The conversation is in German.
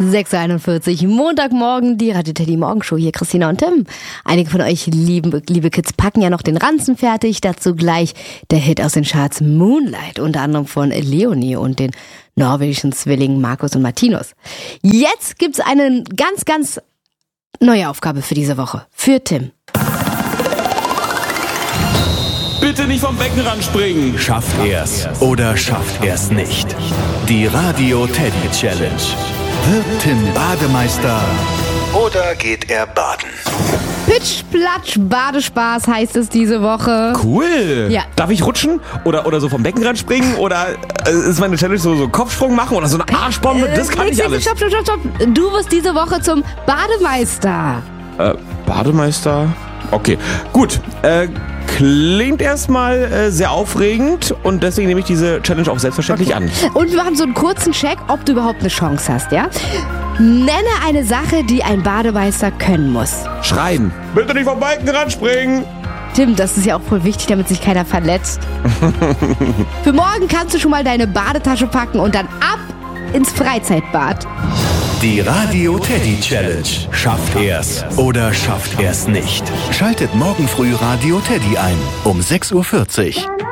6:41 Uhr, Montagmorgen, die Radio Teddy Morgenshow. Hier Christina und Tim. Einige von euch, liebe Kids, packen ja noch den Ranzen fertig. Dazu gleich der Hit aus den Charts Moonlight, unter anderem von Leonie und den norwegischen Zwillingen Markus und Martinus. Jetzt gibt's eine ganz neue Aufgabe für diese Woche. Für Tim. Bitte nicht vom Beckenrand springen. Schafft er's oder schafft er's nicht? Die Radio Teddy Challenge. Wird Tim Bademeister oder geht er baden? Pitsch, Platsch, Badespaß heißt es diese Woche. Cool. Ja. Darf ich rutschen? Oder so vom Beckenrand springen? Oder ist meine Challenge so Kopfsprung machen? Oder so eine Arschbombe? Das kann ich alles. Stopp. Du wirst diese Woche zum Bademeister. Bademeister? Okay, gut. Klingt erstmal sehr aufregend und deswegen nehme ich diese Challenge auch selbstverständlich an. Und wir machen so einen kurzen Check, ob du überhaupt eine Chance hast, ja? Nenne eine Sache, die ein Bademeister können muss. Schreien. Bitte nicht vom Beckenrand springen. Tim, das ist ja auch voll wichtig, damit sich keiner verletzt. Für morgen kannst du schon mal deine Badetasche packen und dann ab ins Freizeitbad. Die Radio Teddy Challenge. Schafft er's oder schafft er's nicht? Schaltet morgen früh Radio Teddy ein um 6:40 Uhr.